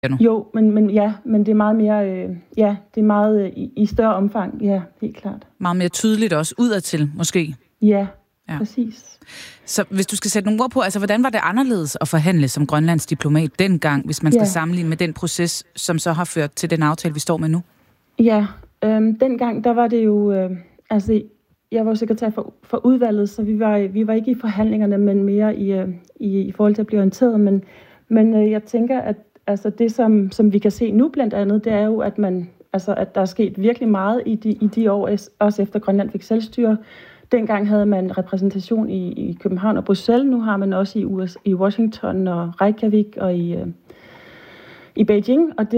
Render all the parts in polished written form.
Jo, men det er meget mere, det er meget i større omfang, ja, helt klart. Meget mere tydeligt også udadtil, måske? Ja, præcis. Så hvis du skal sætte nogle ord på, altså hvordan var det anderledes at forhandle som Grønlands diplomat dengang, hvis man skal sammenligne med den proces, som så har ført til den aftale, vi står med nu? Ja, dengang, der var det jo, jeg var sekretær for udvalget, så vi var ikke i forhandlingerne, men mere i forhold til at blive orienteret, men jeg tænker, at altså det, som vi kan se nu blandt andet, det er jo, at at der er sket virkelig meget i de år, også efter Grønland fik selvstyre. Dengang havde man repræsentation i København og Bruxelles. Nu har man også i Washington og Reykjavik og i Beijing. Og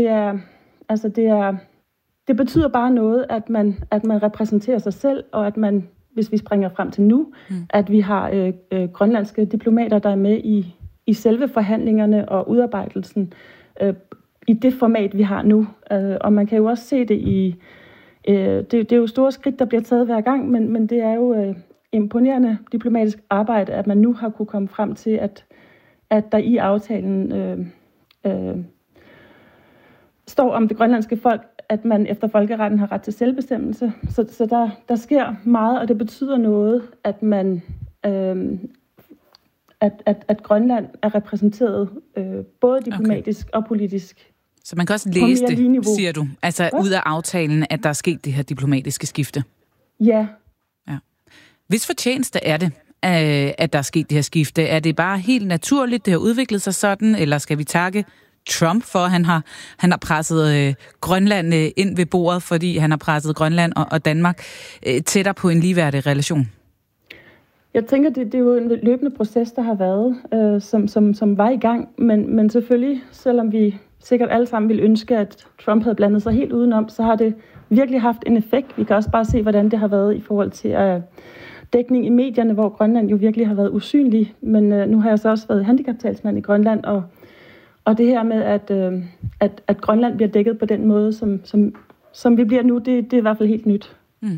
det betyder bare noget, at man repræsenterer sig selv, og at man, hvis vi springer frem til nu, at vi har grønlandske diplomater, der er med i selve forhandlingerne og udarbejdelsen i det format, vi har nu. Og man kan jo også se det i... Det er jo store skridt, der bliver taget hver gang, men det er jo imponerende diplomatisk arbejde, at man nu har kunne komme frem til, at der i aftalen står om det grønlandske folk, at man efter folkeretten har ret til selvbestemmelse. Så der sker meget, og det betyder noget, at man... At Grønland er repræsenteret både diplomatisk og politisk. Så man kan også læse det, siger du, altså ud af aftalen, at der er sket det her diplomatiske skifte? Ja. Hvis fortjeneste er det, at der er sket det her skifte, er det bare helt naturligt, det har udviklet sig sådan, eller skal vi takke Trump for, at han har presset Grønland ind ved bordet, fordi han har presset Grønland og Danmark tættere på en ligeværdig relation? Jeg tænker, det er jo en løbende proces, der har været, som var i gang, men selvfølgelig, selvom vi sikkert alle sammen ville ønske, at Trump havde blandet sig helt udenom, så har det virkelig haft en effekt. Vi kan også bare se, hvordan det har været i forhold til dækning i medierne, hvor Grønland jo virkelig har været usynlig, men nu har jeg så også været handicaptalsmand i Grønland, og det her med, at Grønland bliver dækket på den måde, som vi bliver nu, det er i hvert fald helt nyt.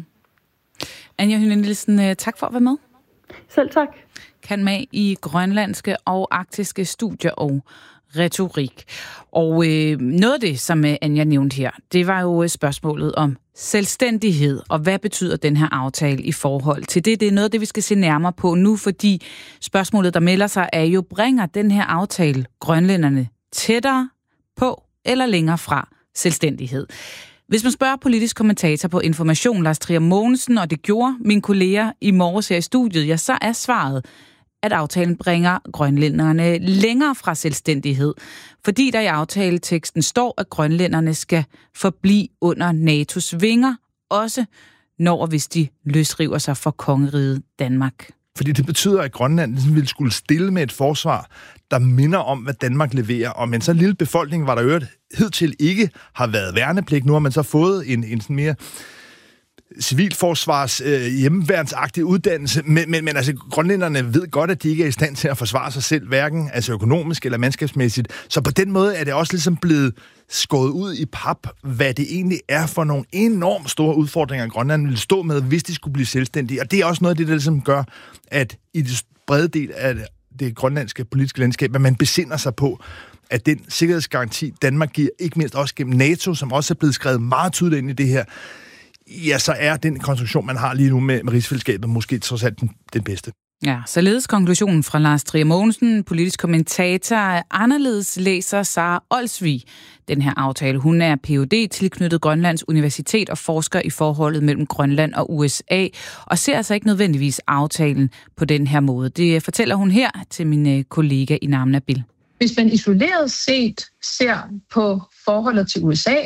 Anja Hyne Nielsen, tak for at være med. Selv tak. Kan med i grønlandske og arktiske studier og retorik. Og noget af det, som Anja nævnte her, det var jo spørgsmålet om selvstændighed, og hvad betyder den her aftale i forhold til det? Det er noget af det, vi skal se nærmere på nu, fordi spørgsmålet, der melder sig, er jo, bringer den her aftale grønlænderne tættere på eller længere fra selvstændighed? Hvis man spørger politisk kommentator på Information, Lars Trier Mogensen, og det gjorde mine kolleger i morges her i studiet, ja, så er svaret, at aftalen bringer grønlænderne længere fra selvstændighed, fordi der i aftaleteksten står, at grønlænderne skal forblive under NATO's vinger, også når og hvis de løsriver sig fra kongeriget Danmark. Fordi det betyder, at Grønland ligesom ville skulle stille med et forsvar, der minder om, hvad Danmark leverer. Og med en så lille befolkning, var der jo hidtil ikke har været værnepligt. Nu har man så fået en sådan mere civilforsvars hjemmeværnsagtig uddannelse, men altså grønlænderne ved godt, at de ikke er i stand til at forsvare sig selv, hverken altså økonomisk eller mandskabsmæssigt. Så på den måde er det også ligesom blevet skåret ud i pap, hvad det egentlig er for nogle enormt store udfordringer, Grønland vil stå med, hvis de skulle blive selvstændige. Og det er også noget af det, der ligesom gør, at i det brede del af det grønlandske politiske landskab, at man besinder sig på, at den sikkerhedsgaranti, Danmark giver, ikke mindst også gennem NATO, som også er blevet skrevet meget tydeligt ind i det her, ja, så er den konstruktion, man har lige nu med rigsfællesskabet, måske trods alt den bedste. Ja, således konklusionen fra Lars Trier Mogensen, politisk kommentator. Anderledes læser Sara Olsvig den her aftale. Hun er Ph.D. tilknyttet Grønlands Universitet og forsker i forholdet mellem Grønland og USA, og ser altså ikke nødvendigvis aftalen på den her måde. Det fortæller hun her til min kollega Inamna Bill. Hvis man isoleret set ser på forholdet til USA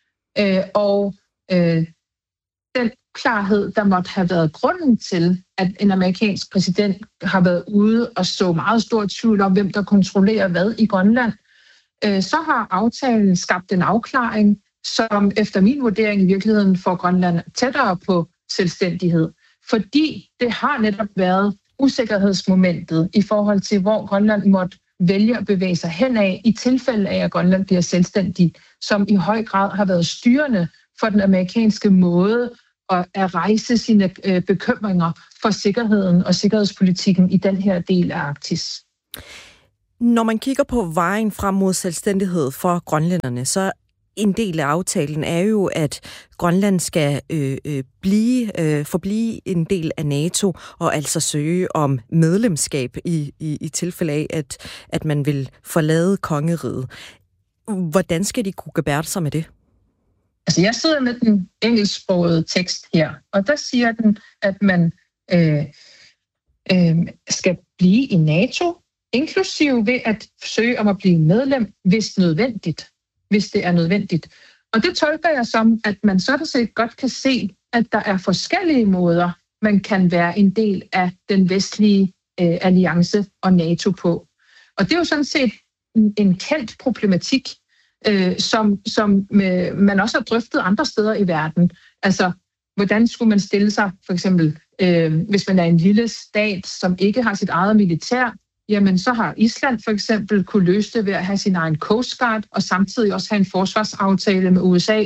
og den klarhed, der måtte have været grunden til, at en amerikansk præsident har været ude og så meget stor tvivl om, hvem der kontrollerer hvad i Grønland, så har aftalen skabt en afklaring, som efter min vurdering i virkeligheden får Grønland tættere på selvstændighed. Fordi det har netop været usikkerhedsmomentet i forhold til, hvor Grønland måtte vælge at bevæge sig henad i tilfælde af, at Grønland bliver selvstændig, som i høj grad har været styrende for den amerikanske måde at rejse sine bekymringer for sikkerheden og sikkerhedspolitikken i den her del af Arktis. Når man kigger på vejen frem mod selvstændighed for grønlænderne, så en del af aftalen er jo, at Grønland skal forblive en del af NATO og altså søge om medlemskab i tilfælde af, at man vil forlade kongeriget. Hvordan skal de kunne gebærde sig med det? Altså, jeg sidder med den engelsksprogede tekst her, og der siger den, at man skal blive i NATO, inklusive ved at søge om at blive medlem, hvis det er nødvendigt. Og det tolker jeg som, at man sådan set godt kan se, at der er forskellige måder, man kan være en del af den vestlige alliance og NATO på. Og det er jo sådan set en kendt problematik, som man også har drøftet andre steder i verden. Altså, hvordan skulle man stille sig, for eksempel, hvis man er en lille stat, som ikke har sit eget militær, jamen så har Island for eksempel kunne løse det ved at have sin egen Coast Guard, og samtidig også have en forsvarsaftale med USA.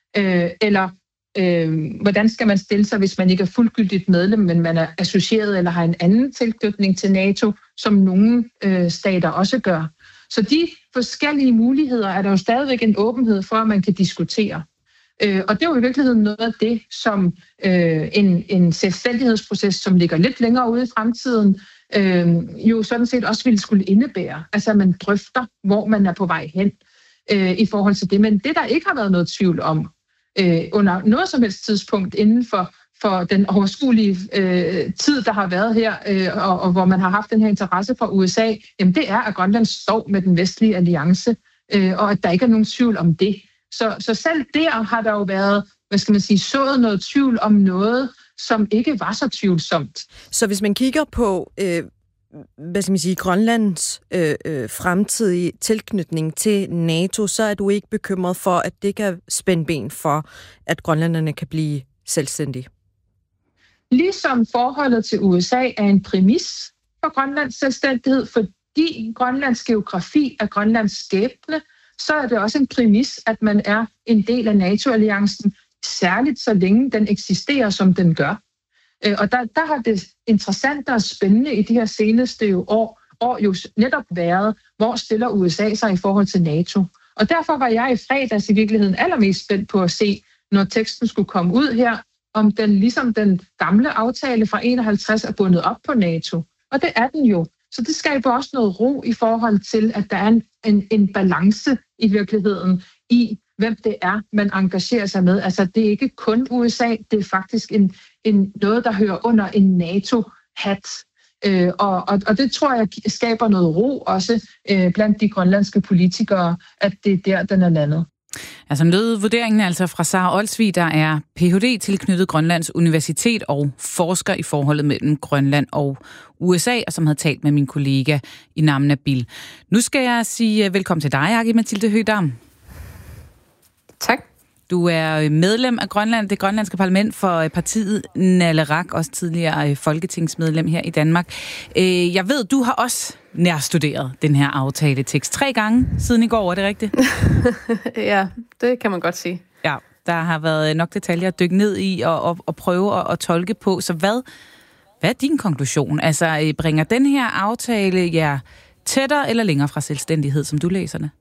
Hvordan skal man stille sig, hvis man ikke er fuldgyldigt medlem, men man er associeret eller har en anden tilknytning til NATO, som nogle stater også gør. Så de forskellige muligheder er der jo stadigvæk en åbenhed for, at man kan diskutere. Og det er jo i virkeligheden noget af det, som en selvstændighedsproces, som ligger lidt længere ude i fremtiden, jo sådan set også ville skulle indebære. Altså at man drøfter, hvor man er på vej hen i forhold til det. Men det, der ikke har været noget tvivl om under noget som helst tidspunkt inden for den overskuelige tid, der har været her, og hvor man har haft den her interesse for USA, jamen det er, at Grønland står med den vestlige alliance, og at der ikke er nogen tvivl om det. Så selv der har der jo været, sået noget tvivl om noget, som ikke var så tvivlsomt. Så hvis man kigger på, Grønlands fremtidige tilknytning til NATO, så er du ikke bekymret for, at det kan spænde ben for, at grønlænderne kan blive selvstændige? Ligesom forholdet til USA er en præmis for Grønlands selvstændighed, fordi Grønlands geografi er Grønlands skæbne, så er det også en præmis, at man er en del af NATO-alliancen, særligt så længe den eksisterer, som den gør. Og der har det interessante og spændende i de her seneste år jo netop været, hvor stiller USA sig i forhold til NATO. Og derfor var jeg i fredags i virkeligheden allermest spændt på at se, når teksten skulle komme ud her, om den ligesom den gamle aftale fra 51 er bundet op på NATO. Og det er den jo. Så det skaber også noget ro i forhold til, at der er en balance i virkeligheden i, hvem det er, man engagerer sig med. Altså, det er ikke kun USA, det er faktisk noget, der hører under en NATO-hat. Og det tror jeg skaber noget ro også blandt de grønlandske politikere, at det er der, den er landet. Altså lød vurderingen altså fra Sara Olsvig, der er Ph.D. tilknyttet Grønlands Universitet og forsker i forholdet mellem Grønland og USA, og som havde talt med min kollega Inam Nabil. Nu skal jeg sige velkommen til dig, Aki-Mathilde Høgh-Dam. Tak. Du er medlem af Grønland, det grønlandske parlament for partiet Naleraq, også tidligere folketingsmedlem her i Danmark. Jeg ved, du har også nærstuderet den her aftaletekst 3 gange siden i går, er det rigtigt? Ja, det kan man godt sige. Ja, der har været nok detaljer at dykke ned i og prøve at tolke på. Så hvad er din konklusion? Altså, bringer den her aftale jer tættere eller længere fra selvstændighed, som du læser det?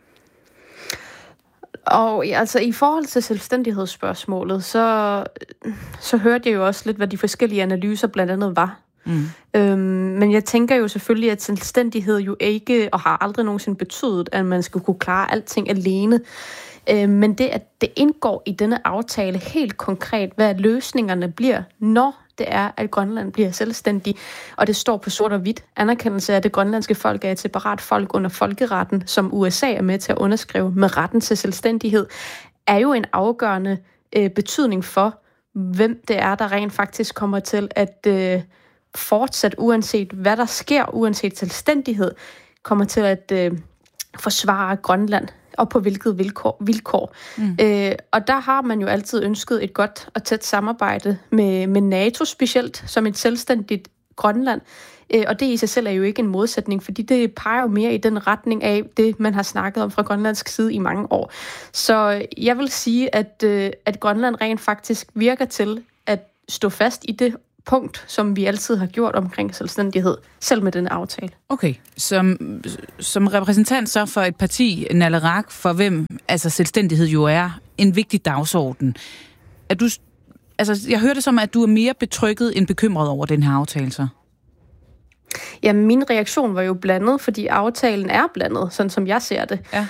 Og altså i forhold til selvstændighedsspørgsmålet, så hørte jeg jo også lidt, hvad de forskellige analyser blandt andet var. Men jeg tænker jo selvfølgelig, at selvstændighed jo ikke, og har aldrig nogensinde betydet, at man skal kunne klare alting alene. Men det, at det indgår i denne aftale helt konkret, hvad løsningerne bliver, når det er, at Grønland bliver selvstændig, og det står på sort og hvidt. Anerkendelse af det grønlandske folk er et separat folk under folkeretten, som USA er med til at underskrive med retten til selvstændighed, er jo en afgørende betydning for, hvem det er, der rent faktisk kommer til at fortsat, uanset hvad der sker, uanset selvstændighed, kommer til at forsvare Grønland, og på hvilket vilkår. Og der har man jo altid ønsket et godt og tæt samarbejde med NATO, specielt som et selvstændigt Grønland. Og det i sig selv er jo ikke en modsætning, fordi det peger jo mere i den retning af det, man har snakket om fra grønlandsk side i mange år. Så jeg vil sige, at Grønland rent faktisk virker til at stå fast i det punkt, som vi altid har gjort omkring selvstændighed, selv med denne aftale. Okay, som repræsentant så for et parti, Naleraq, for hvem altså selvstændighed jo er en vigtig dagsorden. Jeg hører det som, at du er mere betrykket end bekymret over den her aftale så. Ja, min reaktion var jo blandet, fordi aftalen er blandet, sådan som jeg ser det. Ja.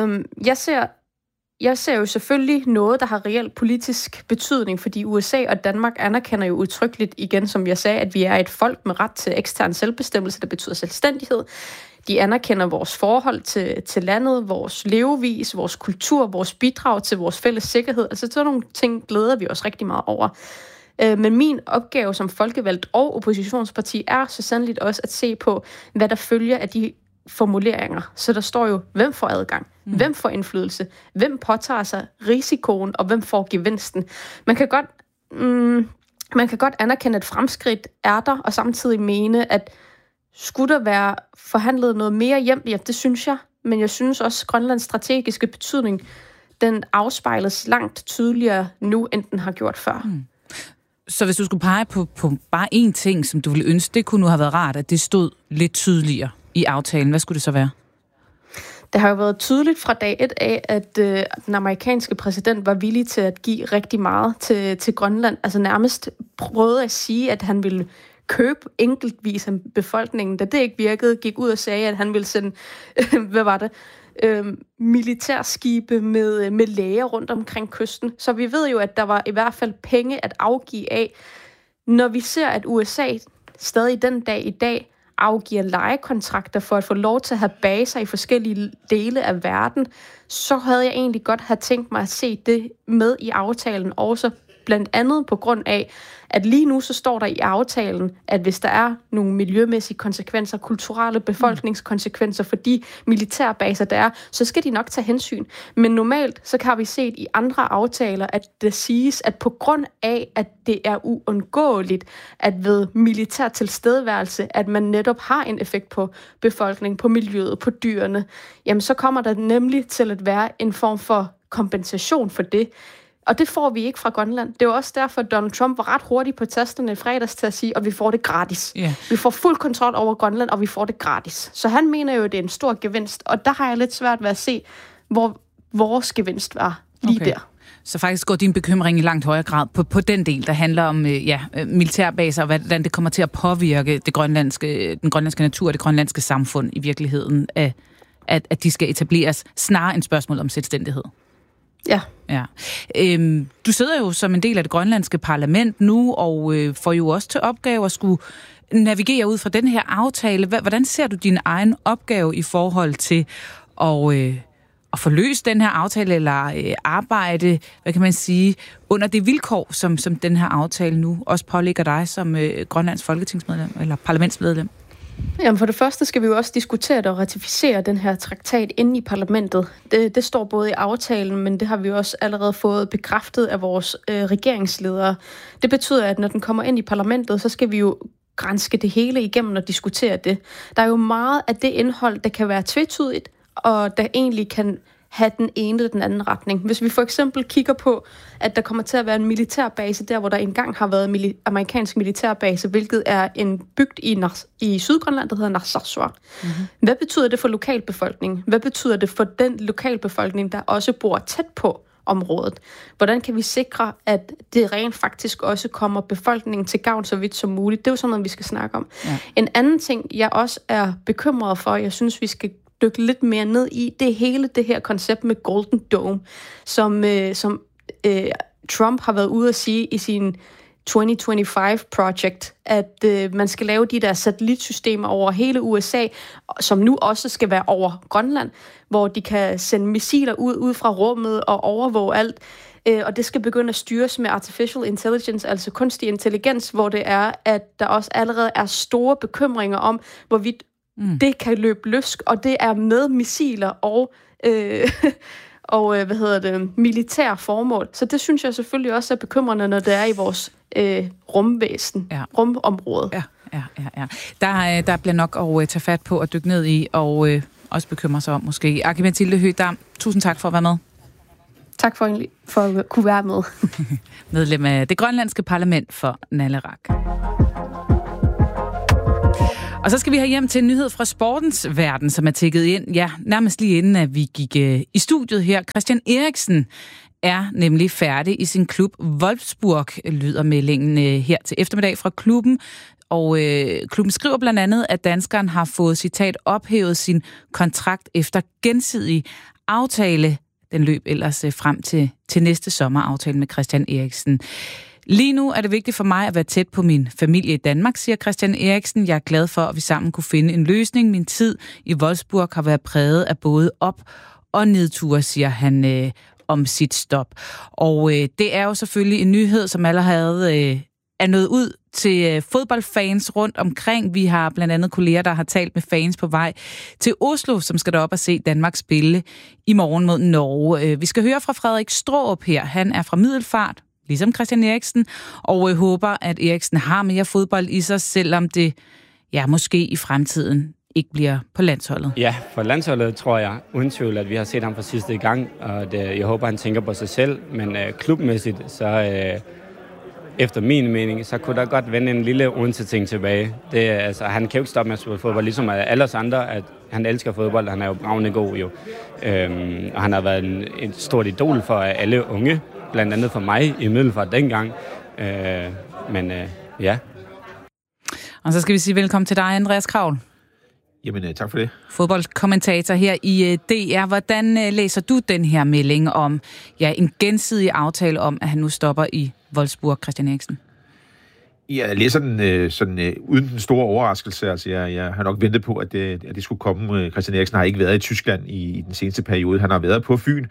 Jeg ser jo selvfølgelig noget, der har reelt politisk betydning, fordi USA og Danmark anerkender jo udtrykkeligt igen, som jeg sagde, at vi er et folk med ret til ekstern selvbestemmelse, der betyder selvstændighed. De anerkender vores forhold til landet, vores levevis, vores kultur, vores bidrag til vores fælles sikkerhed. Altså sådan nogle ting glæder vi os rigtig meget over. Men min opgave som folkevalgt og oppositionsparti er så sandeligt også at se på, hvad der følger af de formuleringer. Så der står jo, hvem får adgang, hvem får indflydelse, hvem påtager sig risikoen, og hvem får gevinsten. Man kan godt anerkende, at fremskridt er der, og samtidig mene, at skulle der være forhandlet noget mere hjem, ja, det synes jeg, men jeg synes også, at Grønlands strategiske betydning, den afspejles langt tydeligere nu, end den har gjort før. Så hvis du skulle pege på bare én ting, som du ville ønske, det kunne nu have været rart, at det stod lidt tydeligere i aftalen. Hvad skulle det så være? Det har jo været tydeligt fra dag 1 af, at den amerikanske præsident var villig til at give rigtig meget til Grønland. Altså nærmest prøvede at sige, at han ville købe enkeltvis af befolkningen. Da det ikke virkede, gik ud og sagde, at han ville sende, militærskibe med læger rundt omkring kysten. Så vi ved jo, at der var i hvert fald penge at afgive af. Når vi ser, at USA stadig den dag i dag afgiver lejekontrakter for at få lov til at have baser i forskellige dele af verden, så havde jeg egentlig godt have tænkt mig at se det med i aftalen også, blandt andet på grund af, at lige nu så står der i aftalen, at hvis der er nogle miljømæssige konsekvenser, kulturelle befolkningskonsekvenser for de militærbaser, der er, så skal de nok tage hensyn. Men normalt, så kan vi set i andre aftaler, at det siges, at på grund af, at det er uundgåeligt, at ved militær tilstedeværelse, at man netop har en effekt på befolkningen, på miljøet, på dyrene, jamen så kommer der nemlig til at være en form for kompensation for det. Og det får vi ikke fra Grønland. Det er også derfor, at Donald Trump var ret hurtig på tasterne i fredags til at sige, at vi får det gratis. Yeah. Vi får fuld kontrol over Grønland, og vi får det gratis. Så han mener jo, at det er en stor gevinst, og der har jeg lidt svært ved at se, hvor vores gevinst var lige der. Så faktisk går din bekymring i langt højere grad på den del, der handler om militærbaser, og hvordan det kommer til at påvirke den grønlandske natur og det grønlandske samfund i virkeligheden, at de skal etableres, snarere end spørgsmål om selvstændighed. Ja. Du sidder jo som en del af det grønlandske parlament nu, og får jo også til opgave at skulle navigere ud fra den her aftale. Hvordan ser du din egen opgave i forhold til at få løst den her aftale, eller arbejde, hvad kan man sige, under det vilkår, som den her aftale nu også pålægger dig som Grønlands folketingsmedlem eller parlamentsmedlem? Jamen for det første skal vi jo også diskutere og ratificere den her traktat inde i parlamentet. Det står både i aftalen, men det har vi også allerede fået bekræftet af vores regeringsledere. Det betyder, at når den kommer ind i parlamentet, så skal vi jo granske det hele igennem og diskutere det. Der er jo meget af det indhold, der kan være tvetydigt, og der egentlig kan have den ene eller den anden retning. Hvis vi for eksempel kigger på, at der kommer til at være en militærbase der, hvor der engang har været en amerikansk militærbase, hvilket er en bygd i Sydgrønland, der hedder Narsarsuaq. Mm-hmm. Hvad betyder det for lokalbefolkningen? Hvad betyder det for den lokalbefolkning, der også bor tæt på området? Hvordan kan vi sikre, at det rent faktisk også kommer befolkningen til gavn så vidt som muligt? Det er jo sådan noget, vi skal snakke om. Ja. En anden ting, jeg også er bekymret for, jeg synes, vi skal dykke lidt mere ned i, det er hele det her koncept med Golden Dome, som Trump har været ude at sige i sin 2025-project, at man skal lave de der satellitsystemer over hele USA, som nu også skal være over Grønland, hvor de kan sende missiler ud fra rummet og overvåge alt. Og det skal begynde at styres med artificial intelligence, altså kunstig intelligens, hvor det er, at der også allerede er store bekymringer om, hvorvidt det kan løbe løsk, og det er med missiler og militære formål. Så det synes jeg selvfølgelig også er bekymrende, når det er i vores rumvæsen, rumområde. Ja. Der bliver nok at tage fat på og dykke ned i, og også bekymre sig om måske. Aki-Mathilde Høegh-Dam, tusind tak for at være med. Tak for at kunne være med. Medlem af det grønlandske parlament for Naleraq. Og så skal vi have hjem til en nyhed fra sportens verden, som er tækket ind, ja, nærmest lige inden, at vi gik i studiet her. Christian Eriksen er nemlig færdig i sin klub Wolfsburg, lyder meldingen her til eftermiddag fra klubben. Og klubben skriver blandt andet, at danskeren har fået, citat, ophævet sin kontrakt efter gensidig aftale. Den løb ellers frem til næste sommer, aftale med Christian Eriksen. Lige nu er det vigtigt for mig at være tæt på min familie i Danmark, siger Christian Eriksen. Jeg er glad for, at vi sammen kunne finde en løsning. Min tid i Wolfsburg har været præget af både op- og nedture, siger han om sit stop. Og det er jo selvfølgelig en nyhed, som allerede er nået ud til fodboldfans rundt omkring. Vi har blandt andet kolleger, der har talt med fans på vej til Oslo, som skal derop og se Danmark spille i morgen mod Norge. Vi skal høre fra Frederik Straarup her. Han er fra Middelfart, ligesom Christian Eriksen, og håber, at Eriksen har mere fodbold i sig, selvom det måske i fremtiden ikke bliver på landsholdet. Ja, for landsholdet tror jeg uden tvivl, at vi har set ham for sidste gang, og jeg håber, han tænker på sig selv, men klubmæssigt, så efter min mening, så kunne der godt vende en lille Odense-ting tilbage. Han kan jo ikke stoppe med at spille fodbold, ligesom alle os andre, at han elsker fodbold, han er jo bravende god jo. Og han har været en stort idol for alle unge, blandt andet for mig i Middelfart dengang. Ja. Og så skal vi sige velkommen til dig, Andreas Kravl. Jamen, tak for det. Fodboldkommentator her i DR. Hvordan læser du den her melding om en gensidig aftale om, at han nu stopper i Wolfsburg, Christian Eriksen? Jeg læser den sådan uden den store overraskelse. Altså, jeg har nok ventet på, at det skulle komme. Christian Eriksen har ikke været i Tyskland i den seneste periode. Han har været på Fyn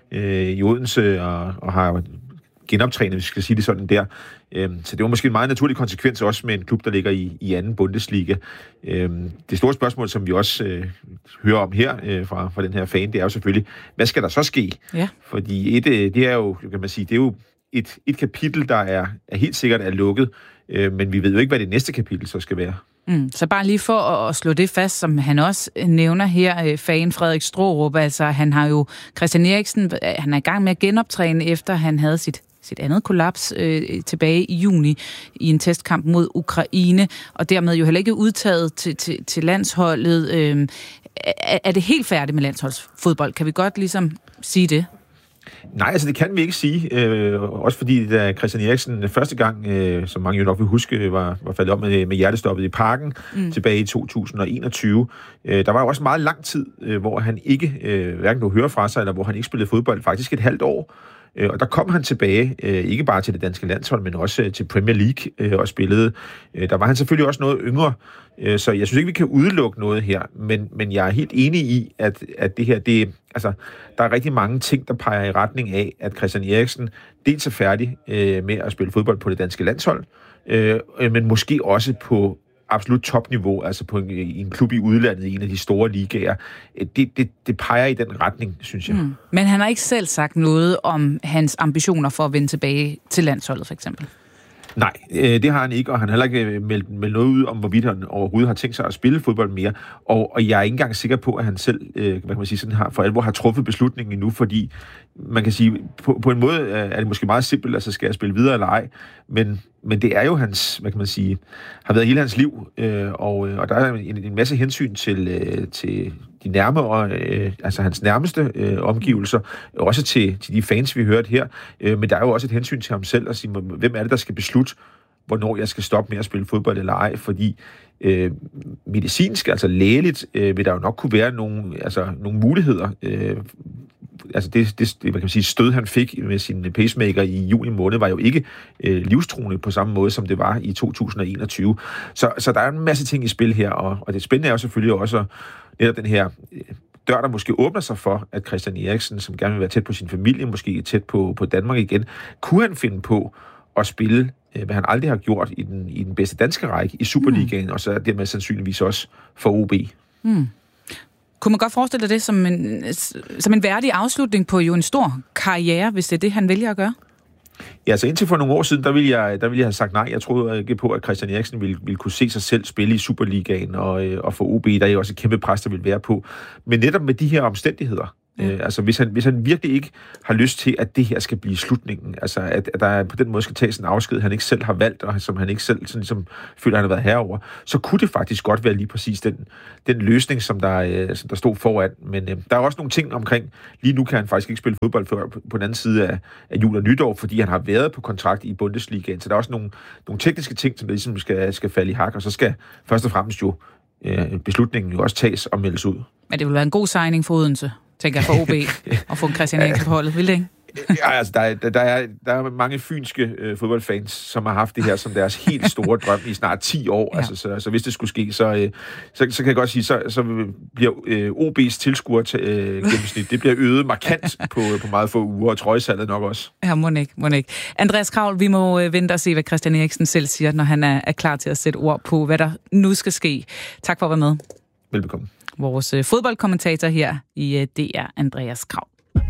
i Odense og har genoptrænet, hvis vi skal sige det sådan der. Så det var måske en meget naturlig konsekvens også med en klub, der ligger i anden Bundesliga. Det store spørgsmål, som vi også hører om her fra den her fan, det er jo selvfølgelig, hvad skal der så ske? Ja. Fordi det er jo, kan man sige, det er jo et kapitel, der er helt sikkert er lukket, men vi ved jo ikke, hvad det næste kapitel så skal være. Så bare lige for at slå det fast, som han også nævner her, fan Frederik Straarup, altså han har jo, Christian Eriksen, han er i gang med at genoptræne, efter han havde sit andet kollaps tilbage i juni i en testkamp mod Ukraine, og dermed jo heller ikke udtaget til landsholdet. Er det helt færdigt med landsholdsfodbold? Kan vi godt ligesom sige det? Nej, altså det kan vi ikke sige. Også fordi, da Christian Eriksen første gang, som mange jo nok vil huske, var faldet op med hjertestoppet i Parken tilbage i 2021. Der var jo også meget lang tid, hvor han ikke hverken kunne høre fra sig, eller hvor han ikke spillede fodbold, faktisk et halvt år. Og der kom han tilbage, ikke bare til det danske landshold, men også til Premier League og spillede. Der var han selvfølgelig også noget yngre, så jeg synes ikke, vi kan udelukke noget her, men jeg er helt enig i, at det her, altså, der er rigtig mange ting, der peger i retning af, at Christian Eriksen dels er færdig med at spille fodbold på det danske landshold, men måske også på absolut topniveau, altså i en klub i udlandet, i en af de store ligaer. Det peger i den retning, synes jeg. Men han har ikke selv sagt noget om hans ambitioner for at vende tilbage til landsholdet, for eksempel? Nej, det har han ikke, og han har heller ikke meldt noget ud om, hvorvidt han overhovedet har tænkt sig at spille fodbold mere. Og jeg er ikke engang sikker på, at han selv, hvad kan man sige, sådan for alvor har truffet beslutningen endnu, fordi man kan sige, på en måde er det måske meget simpelt, altså skal jeg spille videre eller ej, men det er jo hans, hvad kan man sige, har været hele hans liv, og der er en masse hensyn til de nærmere, altså hans nærmeste omgivelser, også til de fans, vi hørte her, men der er jo også et hensyn til ham selv, at sige, hvem er det, der skal beslutte, hvornår jeg skal stoppe med at spille fodbold eller ej, fordi medicinsk, altså lægeligt, vil der jo nok kunne være nogle muligheder. Altså det hvad kan man sige, stød, han fik med sin pacemaker i juni måned, var jo ikke livstruende på samme måde, som det var i 2021. Så der er en masse ting i spil her, og det spændende er jo selvfølgelig også netop den her dør, der måske åbner sig for, at Christian Eriksen, som gerne vil være tæt på sin familie, måske tæt på Danmark igen, kunne han finde på at spille, hvad han aldrig har gjort i den bedste danske række, i Superligaen, og så dermed sandsynligvis også for OB. Kunne man godt forestille dig det som en værdig afslutning på jo en stor karriere, hvis det er det, han vælger at gøre? Ja, så indtil for nogle år siden, der ville jeg have sagt nej. Jeg troede ikke på, at Christian Eriksen ville kunne se sig selv spille i Superligaen og for OB, der er jo også et kæmpe pres, der vil være på. Men netop med de her omstændigheder, Altså hvis han virkelig ikke har lyst til, at det her skal blive slutningen, altså at der på den måde skal tages en afsked, han ikke selv har valgt, og som han ikke selv sådan, ligesom, føler, han har været herover, så kunne det faktisk godt være lige præcis den løsning, som der stod foran. Men der er også nogle ting omkring, lige nu kan han faktisk ikke spille fodbold før på den anden side af jul og nytår, fordi han har været på kontrakt i Bundesligaen, så der er også nogle tekniske ting, som der ligesom skal falde i hak, og så skal først og fremmest jo beslutningen jo også tages og meldes ud. Men det vil være en god signing for Odense, tænker jeg, for OB, og få en Christian Eriksen på holdet, vil det ikke? Ja, altså, der er mange fynske fodboldfans, som har haft det her som deres helt store drøm i snart 10 år. Ja. Altså, så hvis det skulle ske, så kan jeg godt sige, så bliver OB's tilskuergennemsnit, det bliver øget markant på meget få uger, og trøjesalget nok også. Ja, må ikke. Andreas Kraul, vi må vente og se, hvad Christian Eriksen selv siger, når han er klar til at sætte ord på, hvad der nu skal ske. Tak for at være med. Velbekomme. Vores fodboldkommentator her i DR, Andreas Kraul.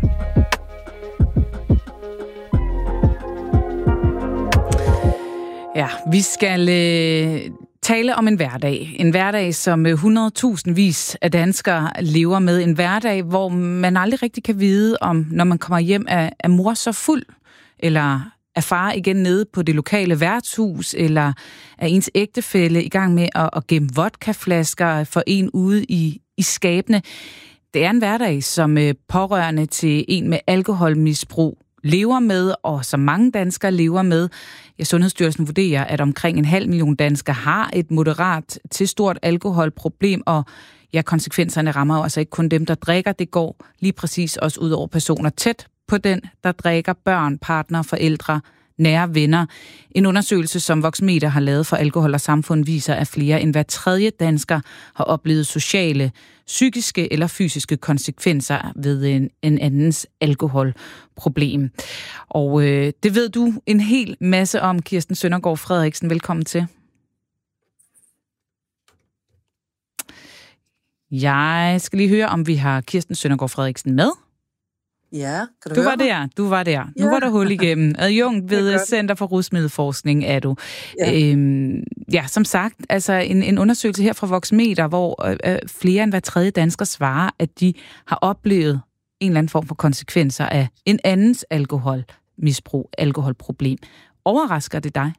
Ja, vi skal tale om en hverdag. En hverdag, som 100.000vis af danskere lever med. En hverdag, hvor man aldrig rigtig kan vide, om når man kommer hjem er mor så fuld, eller er far igen nede på det lokale værtshus, eller er ens ægtefælle i gang med at gemme vodkaflasker for en ude i skabene. Det er en hverdag, som pårørende til en med alkoholmisbrug lever med, og som mange danskere lever med. Ja, Sundhedsstyrelsen vurderer, at omkring 500.000 danskere har et moderat til stort alkoholproblem, og ja, konsekvenserne rammer jo altså ikke kun dem, der drikker. Det går lige præcis også ud over personer tæt på den, der drikker, børn, partner, forældre, nære venner. En undersøgelse, som Voxmeter har lavet for Alkohol og Samfund, viser, at flere end hver tredje dansker har oplevet sociale, psykiske eller fysiske konsekvenser ved en andens alkoholproblem. Og det ved du en hel masse om, Kirsten Søndergaard Frederiksen. Velkommen til. Jeg skal lige høre, om vi har Kirsten Søndergaard Frederiksen med. Ja, kan du var der. Nu var der hul igennem. Adjunkt ved Center for Rusmiddelforskning er du. Ja. Som sagt, altså en undersøgelse her fra Voxmeter, hvor flere end hver tredje dansker svarer, at de har oplevet en eller anden form for konsekvenser af en andens alkoholproblem. Overrasker det dig?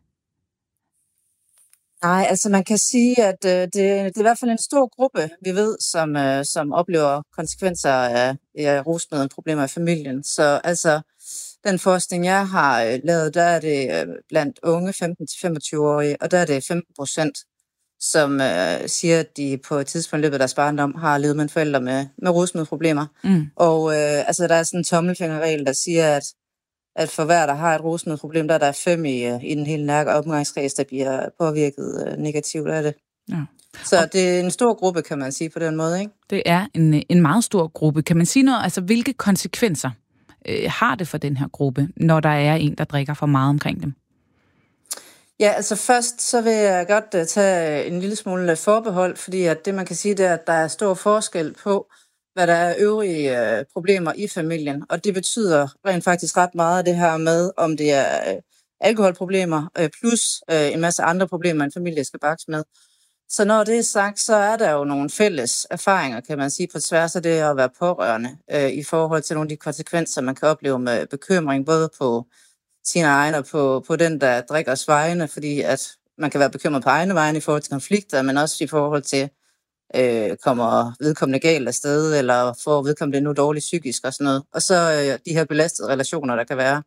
Nej, altså man kan sige, at det er i hvert fald en stor gruppe, vi ved, som oplever konsekvenser af rusmiddelproblemer i familien. Så altså, den forskning, jeg har lavet, der er det blandt unge 15-25-årige, og der er det 15%, som siger, at de på et tidspunkt i løbet af deres barndom har levet med en forælder med rusmiddelproblemer. Og altså, der er sådan en tommelfingerregel, der siger, at for hver, der har et rusmiddelproblem, der er 5 i den hele nære omgangskreds, der bliver påvirket negativt af det. Ja. Så det er en stor gruppe, kan man sige på den måde, ikke? Det er en meget stor gruppe. Kan man sige noget, altså hvilke konsekvenser har det for den her gruppe, når der er en, der drikker for meget omkring dem? Ja, altså først så vil jeg godt tage en lille smule forbehold, fordi at det man kan sige, det er, at der er stor forskel på, hvad der er øvrige problemer i familien. Og det betyder rent faktisk ret meget det her med, om det er alkoholproblemer, plus en masse andre problemer, en familie skal bakse med. Så når det er sagt, så er der jo nogle fælles erfaringer, kan man sige, på tværs af det at være pårørende, i forhold til nogle af de konsekvenser, man kan opleve med bekymring, både på sine egne og på den, der drikkers vegne, fordi at man kan være bekymret på egne vegne i forhold til konflikter, men også i forhold til kommer vedkommende galt afsted, eller får vedkommende nu dårligt psykisk og sådan noget. Og så de her belastede relationer, der kan være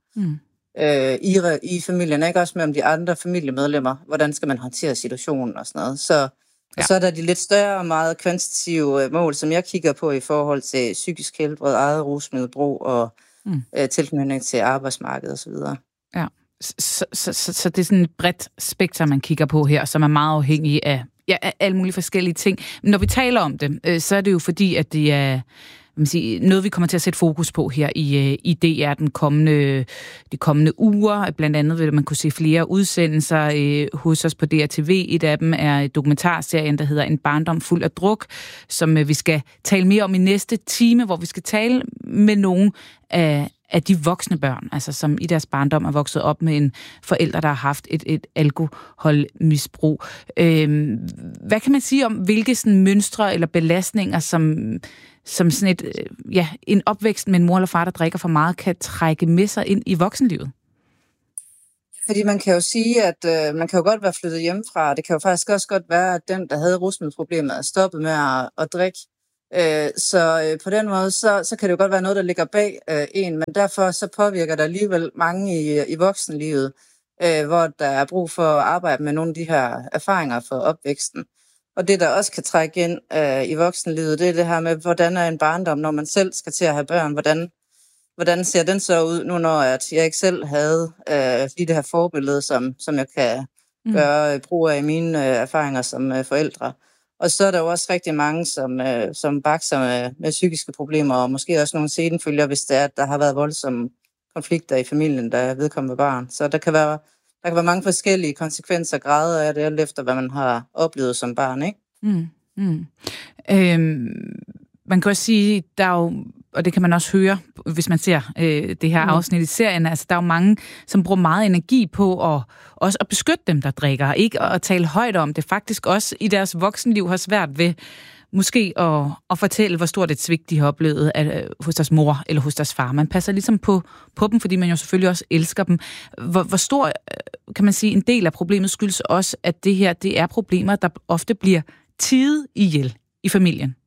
i familien, ikke også med om de andre familiemedlemmer, hvordan skal man håndtere situationen og sådan noget. Så er der de lidt større og meget kvantitative mål, som jeg kigger på i forhold til psykisk helbred, eget rusmiddelbrug og tilknytning til arbejdsmarkedet og så videre. Ja, så det er sådan et bredt spektrum, man kigger på her, som er meget afhængig af alle mulige forskellige ting. Men når vi taler om det, så er det jo fordi, at det er noget, vi kommer til at sætte fokus på her i DR de kommende uger. Blandt andet vil man kunne se flere udsendelser hos os på DRTV. Et af dem er dokumentarserien, der hedder En barndom fuld af druk, som vi skal tale mere om i næste time, hvor vi skal tale med nogle af de voksne børn, altså som i deres barndom er vokset op med en forælder, der har haft et alkoholmisbrug. Hvad kan man sige om, hvilke sådan mønstre eller belastninger, som sådan en opvækst med en mor eller far, der drikker for meget, kan trække med sig ind i voksenlivet? Fordi man kan jo sige, at man kan jo godt være flyttet hjemmefra. Det kan jo faktisk også godt være, at den, der havde rusmiddelproblemer, er stoppet med at drikke. Så på den måde, så kan det jo godt være noget, der ligger bag en, men derfor så påvirker der alligevel mange i voksenlivet, hvor der er brug for at arbejde med nogle af de her erfaringer for opvæksten. Og det, der også kan trække ind i voksenlivet, det er det her med, hvordan er en barndom, når man selv skal til at have børn, hvordan ser den så ud nu, når at jeg ikke selv havde lige det her forbillede, som jeg kan gøre brug af i mine erfaringer som forældre. Og så er der jo også rigtig mange, som bakser med psykiske problemer, og måske også nogle senfølger, hvis det er, at der har været voldsomme konflikter i familien, der er vedkommende barn. Så der kan være mange forskellige konsekvenser og grader af det, alt efter hvad man har oplevet som barn, ikke? Man kan også sige, der er jo, og det kan man også høre, hvis man ser det her afsnit i serien, altså der er jo mange, som bruger meget energi på også at beskytte dem, der drikker, ikke at tale højt om det, faktisk også i deres voksenliv har svært ved måske at fortælle, hvor stort et svigt de har oplevet hos deres mor eller hos deres far. Man passer ligesom på dem, fordi man jo selvfølgelig også elsker dem. Hvor stor, kan man sige, en del af problemet skyldes også, at det her, det er problemer, der ofte bliver tiet ihjel i familien.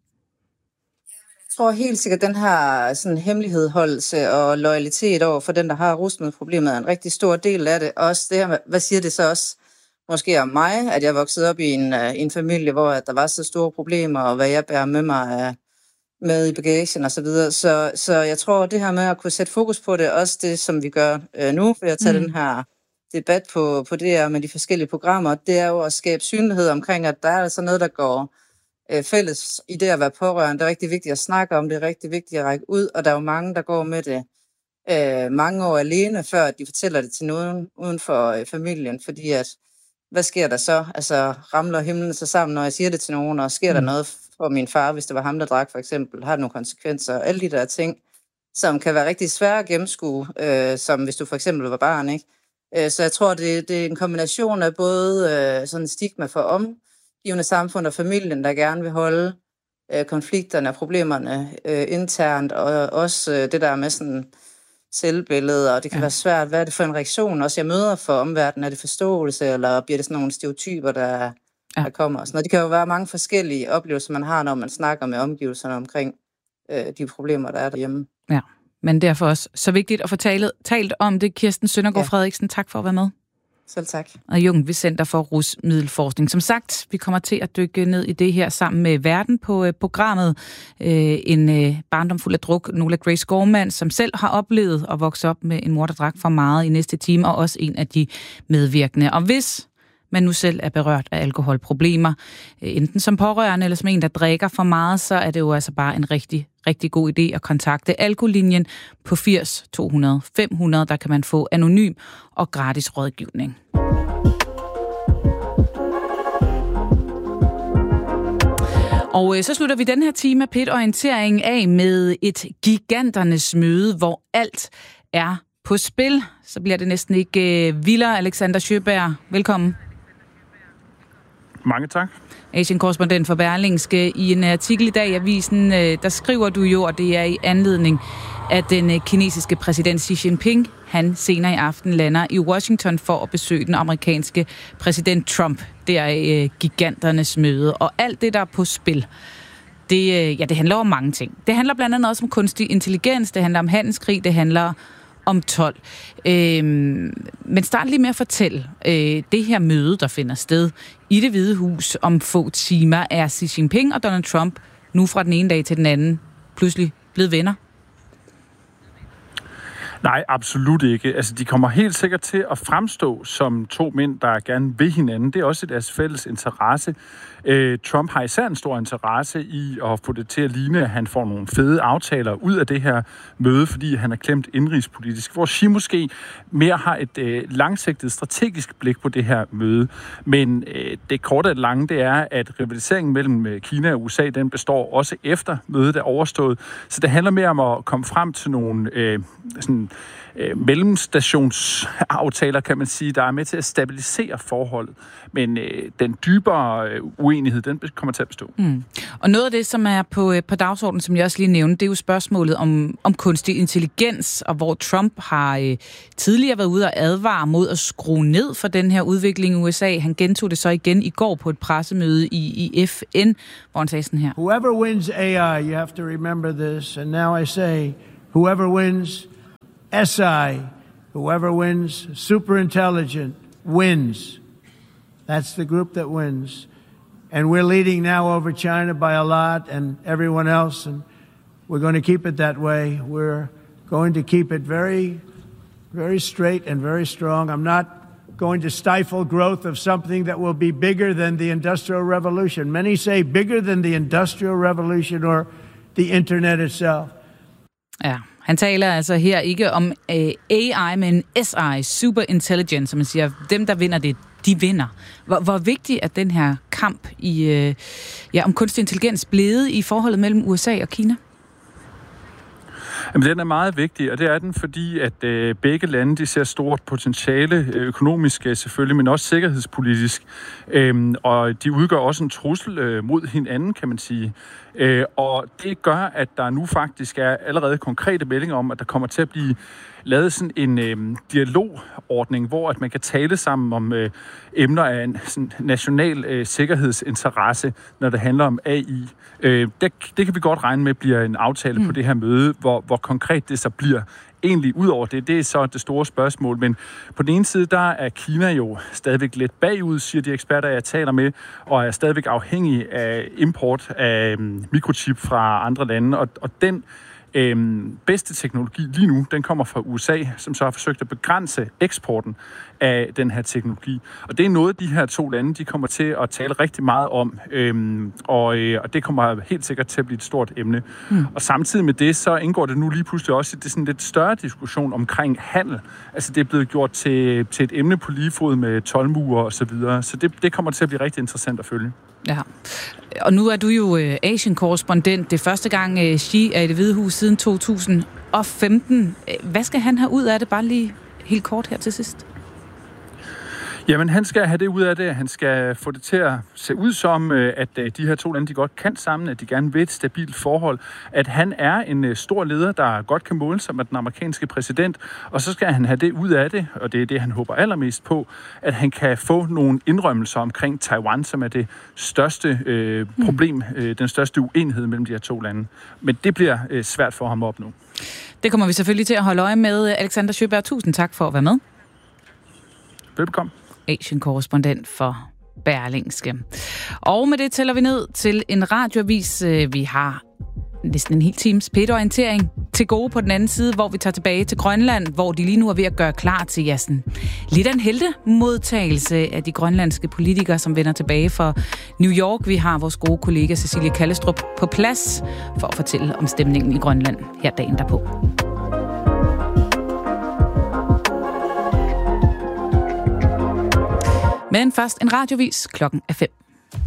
Jeg tror helt sikkert, at den her sådan, hemmelighedsholdelse og loyalitet over for den, der har rusmiddelproblemet, er en rigtig stor del af det. Også det her, hvad siger det så også måske om mig, at jeg voksede op i en familie, hvor der var så store problemer, og hvad jeg bærer med mig med i bagagen og så videre. Så jeg tror, det her med at kunne sætte fokus på det, også det, som vi gør nu, ved at tage den her debat på det med de forskellige programmer, det er jo at skabe synlighed omkring, at der er altså noget, der går fælles i det at være pårørende. Det er rigtig vigtigt at snakke om, det er rigtig vigtigt at række ud, og der er jo mange, der går med det mange år alene, før de fortæller det til nogen uden for familien, fordi at, hvad sker der så? Altså, ramler himlen så sammen, når jeg siger det til nogen, og sker der noget for min far, hvis det var ham, der drak for eksempel, har det nogle konsekvenser, alle de der ting, som kan være rigtig svære at gennemskue, som hvis du for eksempel var barn, ikke? Så jeg tror, det er en kombination af både sådan stigma for omgivende samfund og familien, der gerne vil holde konflikterne og problemerne internt, og også det der med sådan selvbillede, og det kan være svært. Hvad er det for en reaktion, også jeg møder for omverdenen? Er det forståelse, eller bliver det sådan nogle stereotyper, der kommer? Sådan. Og det kan jo være mange forskellige oplevelser, man har, når man snakker med omgivelserne omkring de problemer, der er derhjemme. Ja, men derfor også så vigtigt at få talt om det. Kirsten Søndergaard Frederiksen, tak for at være med. Selv tak. Og Jungen ved Center for Rusmiddelforskning. Som sagt, vi kommer til at dykke ned i det her sammen med Verden på programmet. En barndom fuld af druk, Nola Grace Gorman, som selv har oplevet at vokse op med en mor, der drak for meget i næste time, og også en af de medvirkende. Og hvis man nu selv er berørt af alkoholproblemer, enten som pårørende eller som en, der drikker for meget, så er det jo altså bare en rigtig, rigtig god idé at kontakte Alkolinjen på 80 200 500. Der kan man få anonym og gratis rådgivning. Og så slutter vi den her time af PET-orientering af med et giganternes møde, hvor alt er på spil. Så bliver det næsten ikke vildere. Alexander Sjøberg, velkommen. Mange tak. Asien-korrespondent for Berlingske. I en artikel i dag i avisen, der skriver du jo, og det er i anledning af den kinesiske præsident Xi Jinping. Han senere i aften lander i Washington for at besøge den amerikanske præsident Trump. Det er giganternes møde, og alt det, der er på spil, det handler om mange ting. Det handler blandt andet også om kunstig intelligens, det handler om handelskrig, det handler om 12. Men start lige med at fortælle, det her møde, der finder sted i Det Hvide Hus om få timer, er Xi Jinping og Donald Trump nu fra den ene dag til den anden pludselig blevet venner? Nej, absolut ikke. Altså, de kommer helt sikkert til at fremstå som to mænd, der gerne vil hinanden. Det er også deres fælles interesse. Trump har især en stor interesse i at få det til at ligne, at han får nogle fede aftaler ud af det her møde, fordi han er klemt indrigspolitisk. Hvor Xi måske mere har et langsigtet strategisk blik på det her møde. Men det korte og lange, det er, at rivaliseringen mellem Kina og USA, den består også efter mødet er overstået. Så det handler mere om at komme frem til nogle mellemstationsaftaler, kan man sige, der er med til at stabilisere forholdet. Men den dybere uenighed, den kommer til at bestå. Og noget af det, som er på dagsordenen, som jeg også lige nævnte, det er jo spørgsmålet om kunstig intelligens, og hvor Trump har tidligere været ude og advare mod at skrue ned for den her udvikling i USA. Han gentog det så igen i går på et pressemøde i FN, hvor han sagde sådan her. Whoever wins AI, you have to remember this, and now I say, whoever wins SI, whoever wins superintelligent, wins. That's the group that wins. And we're leading now over China by a lot and everyone else, and we're going to keep it that way. We're going to keep it very, very straight and very strong. I'm not going to stifle growth of something that will be bigger than the Industrial Revolution. Many say bigger than the Industrial Revolution or the Internet itself. Ja, han taler altså her ikke om AI, men SI, Super Intelligence, som man siger, dem der vinder det, de vinder. Hvor vigtig er den her kamp om kunstig intelligens blevet i forholdet mellem USA og Kina? Jamen, den er meget vigtig, og det er den, fordi at begge lande de ser stort potentiale, økonomisk selvfølgelig, men også sikkerhedspolitisk. Og de udgør også en trussel mod hinanden, kan man sige. Og det gør, at der nu faktisk er allerede konkrete meldinger om, at der kommer til at blive lavet sådan en dialogordning, hvor at man kan tale sammen om emner af en sådan national sikkerhedsinteresse, når det handler om AI. Det kan vi godt regne med bliver en aftale på det her møde, hvor konkret det så bliver. Egentlig ud over det er så det store spørgsmål, men på den ene side, der er Kina jo stadigvæk lidt bagud, siger de eksperter, jeg taler med, og er stadigvæk afhængig af import af mikrochip fra andre lande, og den bedste teknologi lige nu, den kommer fra USA, som så har forsøgt at begrænse eksporten af den her teknologi. Og det er noget, de her to lande, de kommer til at tale rigtig meget om, og det kommer helt sikkert til at blive et stort emne. Og samtidig med det, så indgår det nu lige pludselig også i det sådan lidt større diskussion omkring handel. Altså det er blevet gjort til et emne på lige fod med toldmure og så videre. Så det kommer til at blive rigtig interessant at følge. Ja, og nu er du jo Asien-korrespondent. Det er første gang Xi er i Det Hvide Hus siden 2015. Hvad skal han have ud af det? Bare lige helt kort her til sidst. Jamen, han skal have det ud af det. Han skal få det til at se ud som, at de her to lande, de godt kan sammen, at de gerne vil et stabilt forhold, at han er en stor leder, der godt kan måle sig med den amerikanske præsident, og så skal han have det ud af det, og det er det, han håber allermest på, at han kan få nogle indrømmelser omkring Taiwan, som er det største problem, den største uenighed mellem de her to lande. Men det bliver svært for ham at opnå. Det kommer vi selvfølgelig til at holde øje med. Alexander Sjøberg, tusind tak for at være med. Velbekomme. Asien-korrespondent for Berlingske. Og med det tæller vi ned til en radioavis. Vi har næsten en hel times P1-orientering til gode på den anden side, hvor vi tager tilbage til Grønland, hvor de lige nu er ved at gøre klar til lidt af en heltemodtagelse af de grønlandske politikere, som vender tilbage fra New York. Vi har vores gode kollega Cecilie Kallestrup på plads for at fortælle om stemningen i Grønland her dagen derpå. Men først en radiovis. Klokken er 5.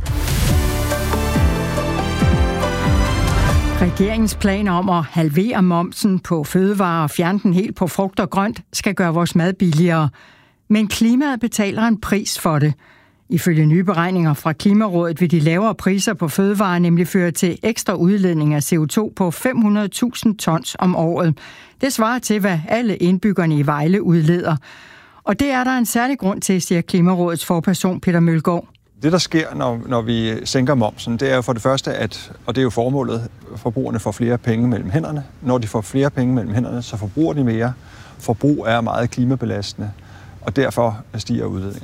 Regeringens planer om at halvere momsen på fødevarer og fjerne den helt på frugt og grønt skal gøre vores mad billigere. Men klimaet betaler en pris for det. Ifølge nye beregninger fra Klimarådet vil de lavere priser på fødevarer nemlig føre til ekstra udledning af CO2 på 500.000 tons om året. Det svarer til, hvad alle indbyggerne i Vejle udleder. Og det er der en særlig grund til, siger Klimarådets forperson Peter Mølgaard. Det, der sker, når vi sænker momsen, det er jo for det første, og det er jo formålet, forbrugerne får flere penge mellem hænderne. Når de får flere penge mellem hænderne, så forbruger de mere. Forbrug er meget klimabelastende, og derfor stiger udledningerne.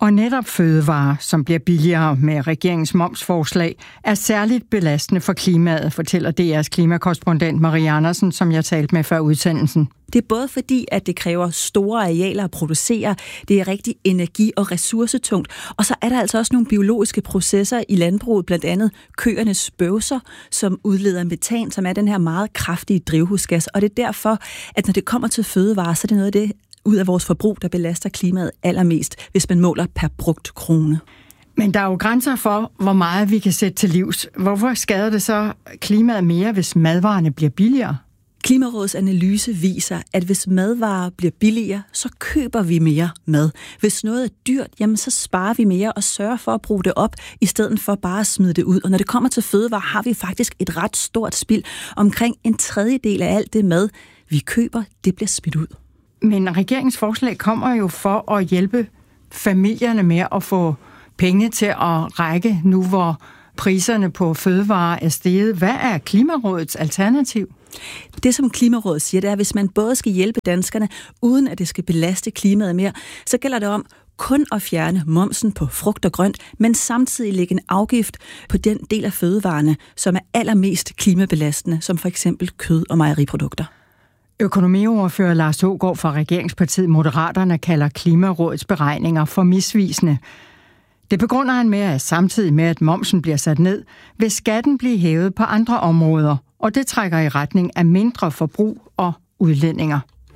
Og netop fødevarer, som bliver billigere med regeringens momsforslag, er særligt belastende for klimaet, fortæller DR's klimakorrespondent Marie Andersen, som jeg talte med før udsendelsen. Det er både fordi, at det kræver store arealer at producere, det er rigtig energi- og ressourcetungt, og så er der altså også nogle biologiske processer i landbruget, blandt andet køernes spøvser, som udleder metan, som er den her meget kraftige drivhusgas, og det er derfor, at når det kommer til fødevarer, så er det noget af det ud af vores forbrug, der belaster klimaet allermest, hvis man måler per brugt krone. Men der er jo grænser for, hvor meget vi kan sætte til livs. Hvorfor skader det så klimaet mere, hvis madvarerne bliver billigere? Klimarådets analyse viser, at hvis madvarer bliver billigere, så køber vi mere mad. Hvis noget er dyrt, jamen så sparer vi mere og sørger for at bruge det op, i stedet for bare at smide det ud. Og når det kommer til fødevarer, har vi faktisk et ret stort spild. Omkring 1/3 af alt det mad, vi køber, det bliver smidt ud. Men regeringens forslag kommer jo for at hjælpe familierne med at få penge til at række, nu hvor priserne på fødevarer er steget. Hvad er Klimarådets alternativ? Det, som Klimarådet siger, det er, at hvis man både skal hjælpe danskerne, uden at det skal belaste klimaet mere, så gælder det om kun at fjerne momsen på frugt og grønt, men samtidig lægge en afgift på den del af fødevarene, som er allermest klimabelastende, som for eksempel kød- og mejeriprodukter. Økonomiordfører Lars Aagaard fra regeringspartiet Moderaterne kalder Klimarådets beregninger for misvisende. Det begrunder han med, at samtidig med, at momsen bliver sat ned, vil skatten blive hævet på andre områder, og det trækker i retning af mindre forbrug og udledninger.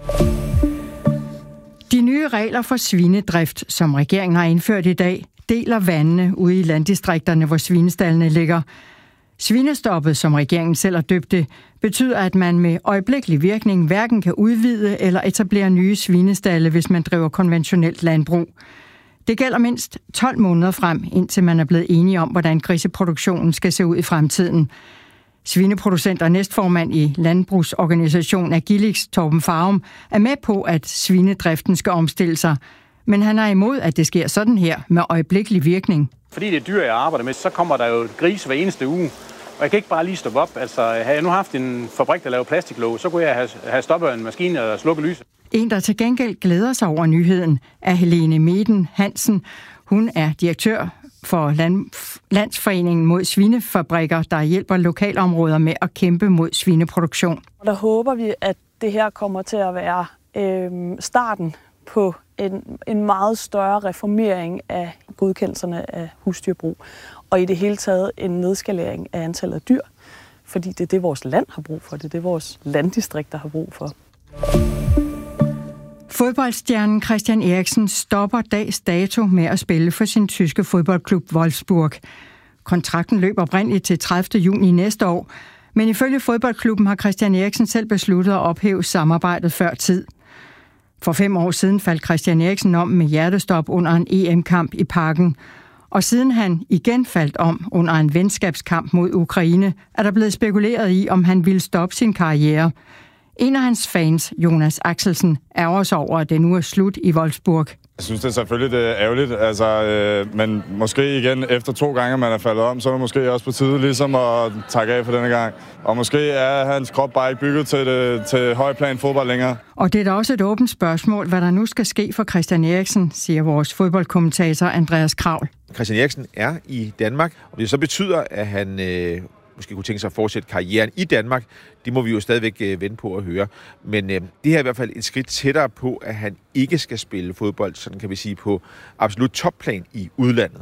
De nye regler for svinedrift, som regeringen har indført i dag, deler vandene ude i landdistrikterne, hvor svinestallene ligger. Svinestoppet, som regeringen selv har døbt det, betyder, at man med øjeblikkelig virkning hverken kan udvide eller etablere nye svinestalle, hvis man driver konventionelt landbrug. Det gælder mindst 12 måneder frem, indtil man er blevet enige om, hvordan griseproduktionen skal se ud i fremtiden. Svineproducent og næstformand i landbrugsorganisationen Agilix, Torben Farum, er med på, at svinedriften skal omstille sig. Men han er imod, at det sker sådan her med øjeblikkelig virkning. Fordi det er dyr, jeg arbejder med, så kommer der jo gris hver eneste uge. Og jeg kan ikke bare lige stoppe op. Altså, havde jeg nu haft en fabrik, der laver plastiklåg, så kunne jeg have stoppet en maskine og slukket lyset. En, der til gengæld glæder sig over nyheden, er Helene Meden Hansen. Hun er direktør for Landsforeningen mod Svinefabrikker, der hjælper lokalområder med at kæmpe mod svineproduktion. Der håber vi, at det her kommer til at være starten på en meget større reformering af godkendelserne af husdyrbrug, og i det hele taget en nedskalering af antallet af dyr, fordi det er det, vores land har brug for, det er det, vores landdistrikter har brug for. Fodboldstjernen Christian Eriksen stopper dags dato med at spille for sin tyske fodboldklub Wolfsburg. Kontrakten løber oprindeligt til 30. juni næste år, men ifølge fodboldklubben har Christian Eriksen selv besluttet at ophæve samarbejdet før tid. For 5 år siden faldt Christian Eriksen om med hjertestop under en EM-kamp i Parken. Og siden han igen faldt om under en venskabskamp mod Ukraine, er der blevet spekuleret i, om han ville stoppe sin karriere. En af hans fans, Jonas Axelsen, ærger sig over, at det nu er slut i Wolfsburg. Jeg synes det er selvfølgelig det er ærgerligt, men måske igen efter 2 gange, man er faldet om, så er det måske også på tide ligesom at takke af for denne gang. Og måske er hans krop bare ikke bygget til højplan fodbold længere. Og det er da også et åbent spørgsmål, hvad der nu skal ske for Christian Eriksen, siger vores fodboldkommentator Andreas Kravl. Christian Eriksen er i Danmark, og det så betyder, at han måske kunne tænke sig at fortsætte karrieren i Danmark. Det må vi jo stadigvæk vente på at høre. Men det her er i hvert fald et skridt tættere på, at han ikke skal spille fodbold, sådan kan vi sige, på absolut topplan i udlandet.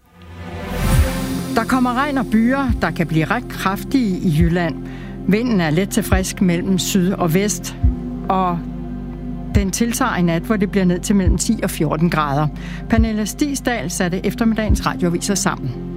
Der kommer regn og byer, der kan blive ret kraftige i Jylland. Vinden er let til frisk mellem syd og vest, og den tiltager i nat, hvor det bliver ned til mellem 10 og 14 grader. Pernille Stigsdal satte eftermiddagens radioaviser sammen.